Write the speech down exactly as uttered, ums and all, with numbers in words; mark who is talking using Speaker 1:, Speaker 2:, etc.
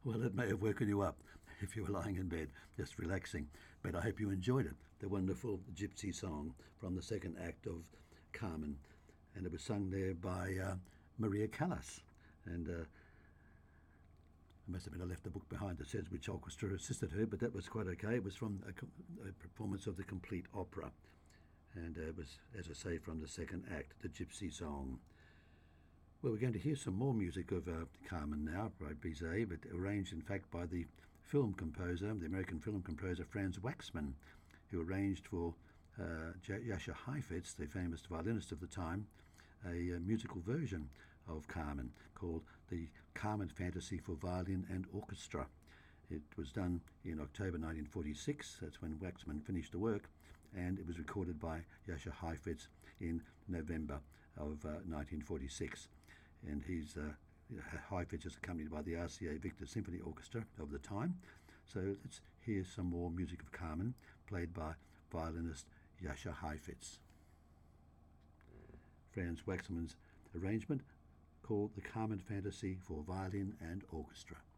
Speaker 1: Well, it may have woken you up if you were lying in bed, just relaxing. But I hope you enjoyed it. The wonderful gypsy song from the second act of Carmen. And it was sung there by uh, Maria Callas. And uh, I must admit I left the book behind that says which orchestra assisted her, but that was quite okay. It was from a, a performance of the complete opera. And uh, it was, as I say, from the second act, the gypsy song. Well, we're going to hear some more music of uh, Carmen now by Bizet, but arranged in fact by the film composer, the American film composer Franz Waxman, who arranged for uh, Jascha Heifetz, the famous violinist of the time, a, a musical version of Carmen called the Carmen Fantasy for Violin and Orchestra. It was done in October nineteen forty-six, that's when Waxman finished the work, and it was recorded by Jascha Heifetz in November of uh, nineteen forty-six. And he's uh, Heifetz is accompanied by the R C A Victor Symphony Orchestra of the time. So let's hear some more music of Carmen, played by violinist Jascha Heifetz. Franz Waxman's arrangement called the Carmen Fantasy for Violin and Orchestra.